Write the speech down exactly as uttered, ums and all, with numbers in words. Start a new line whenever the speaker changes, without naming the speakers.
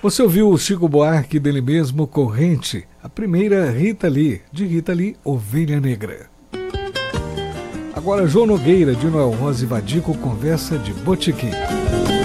Você ouviu o Chico Buarque dele mesmo, Corrente, a primeira Rita Lee, de Rita Lee, Ovelha Negra. Agora João Nogueira, de Noel Rosa e Vadico, Conversa de Botequim.